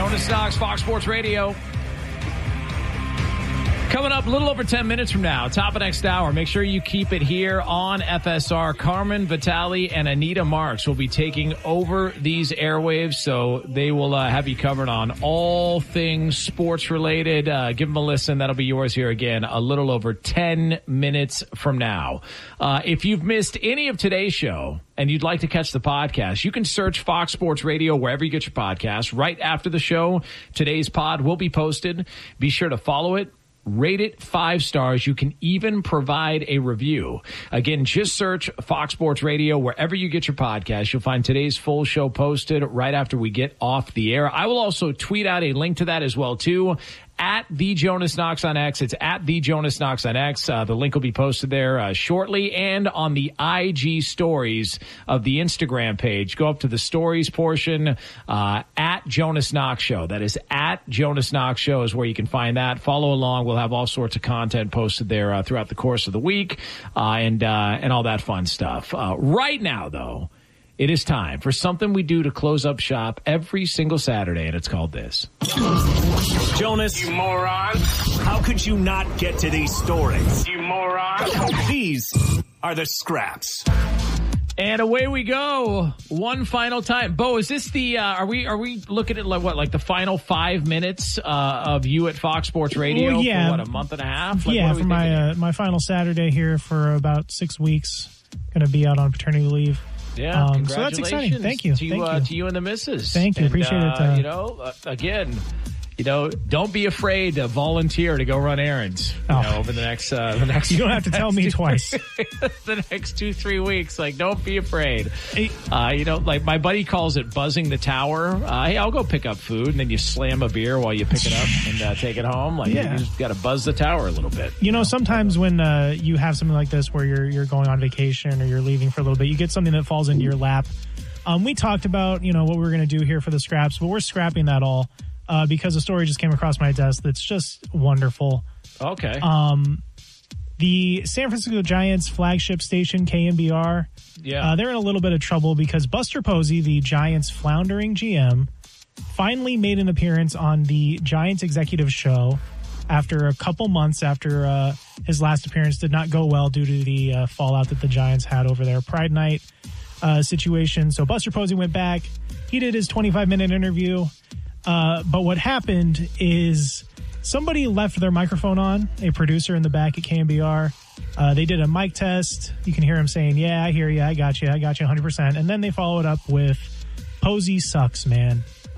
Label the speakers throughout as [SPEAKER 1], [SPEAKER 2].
[SPEAKER 1] Jonas Knox, Fox Sports Radio. Coming up a little over 10 minutes from now, top of next hour. Make sure you keep it here on FSR. Carmen Vitale and Anita Marks will be taking over these airwaves, so they will have you covered on all things sports related. Give them a listen. That'll be yours here again a little over 10 minutes from now. If you've missed any of today's show and you'd like to catch the podcast, you can search Fox Sports Radio wherever you get your podcasts. Right after the show, today's pod will be posted. Be sure to follow it. Rate it 5 stars. You can even provide a review. Again, just search Fox Sports Radio wherever you get your podcast. You'll find today's full show posted right after we get off the air. I will also tweet out a link to that as well, too. At The Jonas Knox on X. It's at The Jonas Knox on X. The link will be posted there shortly, and on the IG stories of the Instagram page. Go up to the stories portion, at Jonas Knox Show. That is at Jonas Knox Show is where you can find that. Follow along. We'll have all sorts of content posted there throughout the course of the week, and all that fun stuff. Right now, though, it is time for something we do to close up shop every single Saturday, and it's called this.
[SPEAKER 2] Jonas,
[SPEAKER 3] you moron.
[SPEAKER 2] How could you not get to these stories?
[SPEAKER 3] You moron.
[SPEAKER 2] These are the scraps.
[SPEAKER 1] And away we go. One final time. Bo, is this the, are we looking at like the final 5 minutes, of you at Fox Sports Radio
[SPEAKER 4] for
[SPEAKER 1] a month and a half?
[SPEAKER 4] For my final Saturday here for about 6 weeks. Going to be out on paternity leave.
[SPEAKER 1] Yeah, congratulations.
[SPEAKER 4] So that's exciting. Thank you.
[SPEAKER 1] To you and the missus.
[SPEAKER 4] Thank you. Appreciate it.
[SPEAKER 1] Again, don't be afraid to volunteer to go run errands. Over the next.
[SPEAKER 4] You don't have to tell me twice.
[SPEAKER 1] The next 2-3 weeks, don't be afraid. Like my buddy calls it buzzing the tower. Hey, I'll go pick up food, and then you slam a beer while you pick it up and take it home. You just got to buzz the tower a little bit.
[SPEAKER 4] Sometimes when you have something like this where you're going on vacation or you're leaving for a little bit, you get something that falls into your lap. We talked about what we were going to do here for the scraps, but we're scrapping that all. Because a story just came across my desk that's just wonderful.
[SPEAKER 1] Okay.
[SPEAKER 4] The San Francisco Giants flagship station, KNBR, they're in a little bit of trouble because Buster Posey, the Giants' floundering GM, finally made an appearance on the Giants executive show after a couple months after his last appearance did not go well due to the fallout that the Giants had over their Pride Night situation. So Buster Posey went back. He did his 25-minute interview. But what happened is somebody left their microphone on, a producer in the back at KNBR. They did a mic test. You can hear him saying, yeah, I hear you. I got you 100%. And then they follow it up with, Posey sucks, man.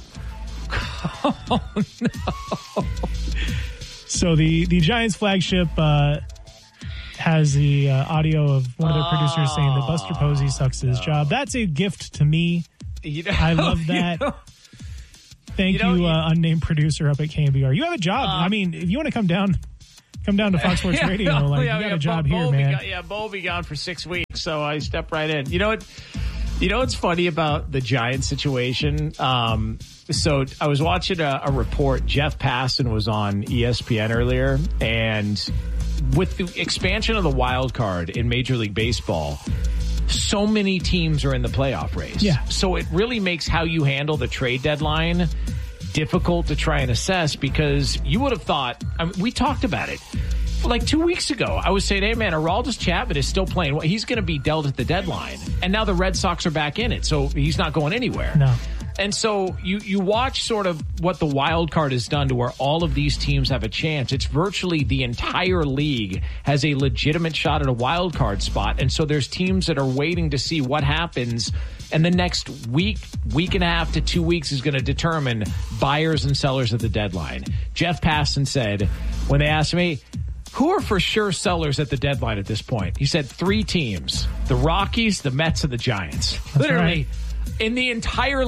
[SPEAKER 1] Oh, no.
[SPEAKER 4] So the Giants flagship has the audio of one of their producers saying that Buster Posey sucks at his job. That's a gift to me. I love that. Thank you, unnamed producer up at KNBR. You have a job. If you want to come down to Fox Sports Radio, you got a job here, man.
[SPEAKER 1] Bo will be gone for 6 weeks, so I step right in. You know what's funny about the Giants situation? So I was watching a report. Jeff Passan was on ESPN earlier, and with the expansion of the wild card in Major League Baseball, so many teams are in the playoff race.
[SPEAKER 4] Yeah.
[SPEAKER 1] So it really makes how you handle the trade deadline difficult to try and assess, because you would have thought, we talked about it like 2 weeks ago. I was saying, hey man, Aroldis Chapman is still playing. Well, he's going to be dealt at the deadline. And now the Red Sox are back in it. So he's not going anywhere.
[SPEAKER 4] No.
[SPEAKER 1] And so you watch sort of what the wild card has done to where all of these teams have a chance. It's virtually the entire league has a legitimate shot at a wild card spot. And so there's teams that are waiting to see what happens. And the next week and a half to 2 weeks is going to determine buyers and sellers at the deadline. Jeff Passan said, when they asked me, who are for sure sellers at the deadline at this point? He said 3 teams, the Rockies, the Mets, and the Giants.
[SPEAKER 4] That's
[SPEAKER 1] literally.
[SPEAKER 4] Right.
[SPEAKER 1] In the entire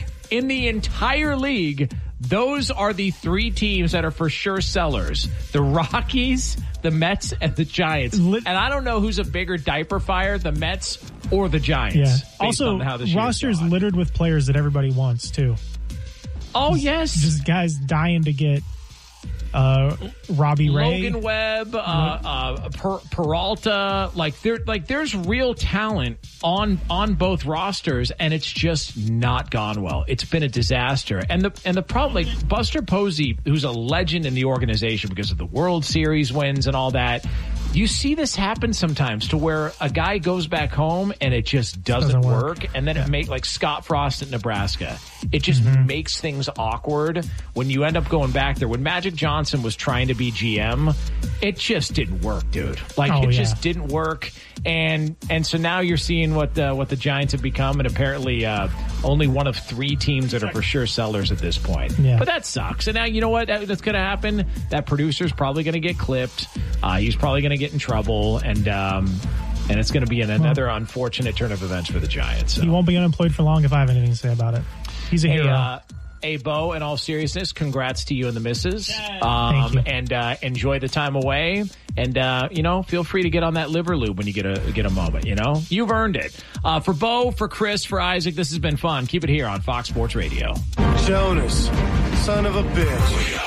[SPEAKER 1] league, those are the 3 teams that are for sure sellers. The Rockies, the Mets, and the Giants. And I don't know who's a bigger diaper fire, the Mets or the Giants.
[SPEAKER 4] Yeah. Also, roster's littered with players that everybody wants, too.
[SPEAKER 1] Oh, yes.
[SPEAKER 4] Just guys dying to get Robbie Ray,
[SPEAKER 1] Logan Webb, Peralta. There's real talent on both rosters, and it's just not gone well. It's been a disaster. And the problem, like Buster Posey, who's a legend in the organization because of the World Series wins and all that. You see this happen sometimes to where a guy goes back home and it just doesn't work. And then it makes, like Scott Frost at Nebraska, it just makes things awkward when you end up going back there. When Magic Johnson was trying to be GM, it just didn't work, dude. Just didn't work. And so now you're seeing what the Giants have become, and apparently only one of 3 teams that are for sure sellers at this point. Yeah. But that sucks. And now you know what that's going to happen? That producer's probably going to get clipped. He's probably going to get in trouble, and it's going to be another unfortunate turn of events for the Giants. So.
[SPEAKER 4] He won't be unemployed for long if I have anything to say about it. He's a hero.
[SPEAKER 1] Hey, Bo, in all seriousness, congrats to you and the missus. Thank you. And enjoy the time away. And, feel free to get on that liver lube when you get a moment, You've earned it. For Bo, for Chris, for Isaac, this has been fun. Keep it here on Fox Sports Radio.
[SPEAKER 3] Jonas, son of a bitch.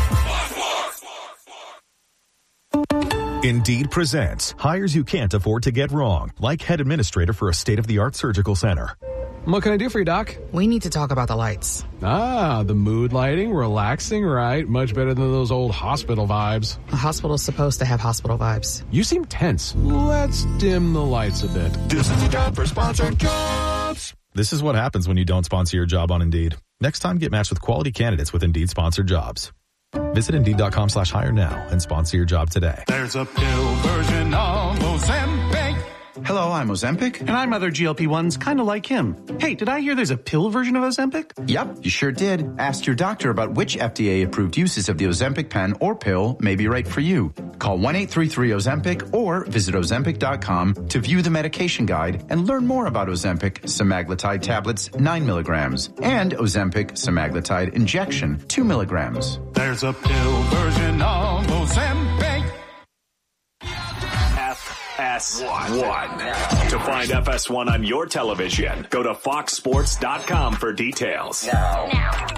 [SPEAKER 5] Indeed presents hires you can't afford to get wrong, like head administrator for a state-of-the-art surgical center.
[SPEAKER 6] What can I do for you, Doc?
[SPEAKER 7] We need to talk about the lights.
[SPEAKER 6] The mood lighting, relaxing, right? Much better than those old hospital vibes.
[SPEAKER 7] A hospital's supposed to have hospital vibes.
[SPEAKER 6] You seem tense. Let's dim the lights a bit.
[SPEAKER 3] This is the job for sponsored jobs.
[SPEAKER 5] This is what happens when you don't sponsor your job on Indeed. Next time, get matched with quality candidates with Indeed sponsored jobs. Visit Indeed.com/hire now and sponsor your job today.
[SPEAKER 3] There's a pill version of Ozempic.
[SPEAKER 8] Hello, I'm Ozempic.
[SPEAKER 9] And I'm other GLP-1s kind of like him. Hey, did I hear there's a pill version of Ozempic?
[SPEAKER 8] Yep, you sure did. Ask your doctor about which FDA-approved uses of the Ozempic pen or pill may be right for you. Call 1-833-OZEMPIC or visit Ozempic.com to view the medication guide and learn more about Ozempic semaglutide tablets 9 milligrams and Ozempic semaglutide injection 2 milligrams.
[SPEAKER 3] There's a pill version of Ozempic.
[SPEAKER 2] FS1. To find FS1 on your television, go to foxsports.com for details. Now.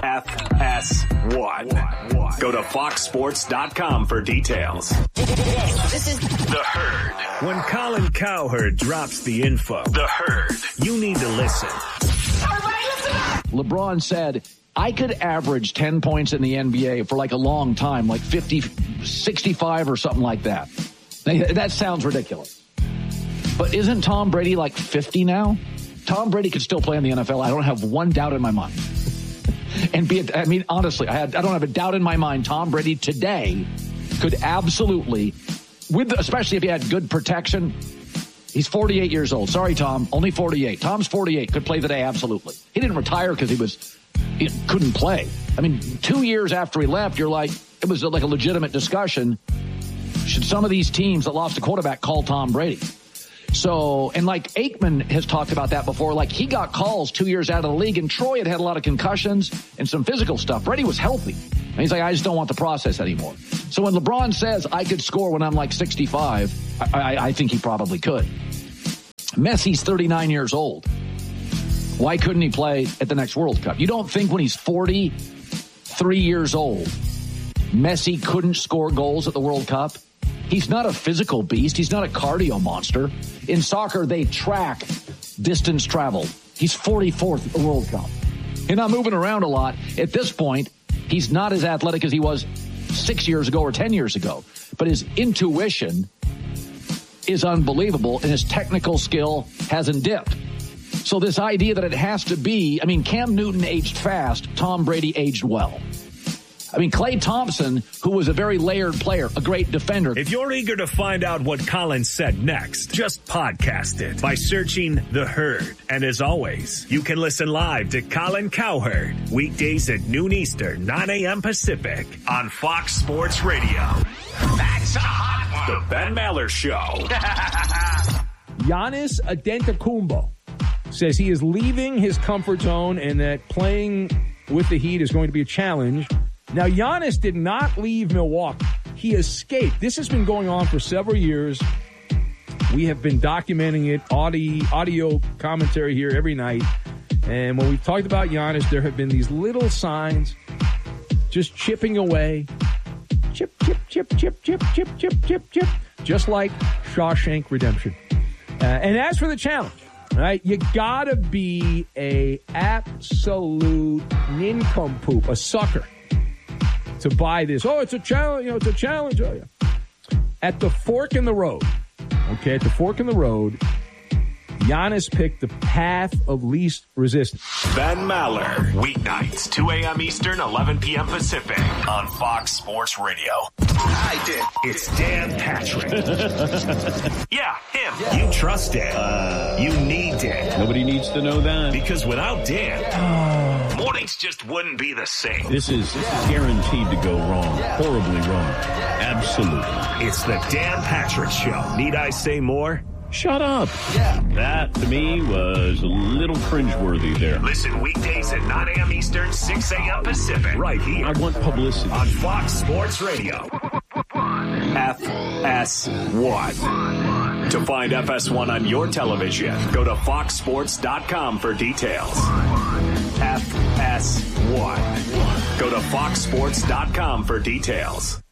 [SPEAKER 2] FS1. Go to foxsports.com for details.
[SPEAKER 10] This is
[SPEAKER 2] The Herd. When Colin Cowherd drops the info, The Herd, you need to listen.
[SPEAKER 11] LeBron said, I could average 10 points in the NBA for like a long time, like 50, 65 or something like that. That sounds ridiculous. But isn't Tom Brady like 50 now? Tom Brady could still play in the NFL. I don't have one doubt in my mind. Honestly, I don't have a doubt in my mind. Tom Brady today could absolutely, especially if he had good protection. He's 48 years old. Sorry, Tom, only 48. Tom's 48, could play today, absolutely. He didn't retire because he couldn't play. 2 years after he left, it was like a legitimate discussion. Should some of these teams that lost a quarterback call Tom Brady? So, and like Aikman has talked about that before, like he got calls 2 years out of the league, and Troy had a lot of concussions and some physical stuff. Brady was healthy. And he's like, I just don't want the process anymore. So when LeBron says I could score when I'm like 65, I think he probably could. Messi's 39 years old. Why couldn't he play at the next World Cup? You don't think when he's 43 years old, Messi couldn't score goals at the World Cup? He's not a physical beast. He's not a cardio monster. In soccer, they track distance traveled. He's 44th at the World Cup. You're not moving around a lot. At this point, he's not as athletic as he was 6 years ago or 10 years ago. But his intuition is unbelievable, and his technical skill hasn't dipped. So this idea that it has to be, Cam Newton aged fast, Tom Brady aged well. Klay Thompson, who was a very layered player, a great defender.
[SPEAKER 2] If you're eager to find out what Colin said next, just podcast it by searching The Herd. And as always, you can listen live to Colin Cowherd weekdays at noon Eastern, 9 a.m. Pacific on Fox Sports Radio. That's a hot one. The Ben Maller Show.
[SPEAKER 12] Giannis Antetokounmpo says he is leaving his comfort zone and that playing with the Heat is going to be a challenge. Now, Giannis did not leave Milwaukee. He escaped. This has been going on for several years. We have been documenting it, audio commentary here every night. And when we've talked about Giannis, there have been these little signs just chipping away. chip, chip, chip, chip, chip, chip, chip, chip, chip, just like Shawshank Redemption. And as for the challenge, right, you gotta be a absolute nincompoop, a sucker, to buy this. Oh, it's a challenge. It's a challenge. Oh, yeah. At the fork in the road, at the fork in the road, Giannis picked the path of least resistance.
[SPEAKER 2] Ben Maller, weeknights, 2 a.m. Eastern, 11 p.m. Pacific, on Fox Sports Radio. I did. It's Dan Patrick. Yeah, him. Yeah. You trust Dan. You need Dan.
[SPEAKER 10] Nobody needs to know that.
[SPEAKER 2] Because without Dan, mornings just wouldn't be the same.
[SPEAKER 10] This is guaranteed to go wrong. Horribly wrong. Absolutely.
[SPEAKER 2] It's the Dan Patrick Show. Need I say more?
[SPEAKER 10] Shut up. Yeah. That, to me, was a little cringeworthy there.
[SPEAKER 2] Listen weekdays at 9 a.m. Eastern, 6 a.m. Pacific. Right here.
[SPEAKER 10] I want publicity.
[SPEAKER 2] On Fox Sports Radio. FS1. To find FS1 on your television, go to foxsports.com for details. FS1. Go to foxsports.com for details.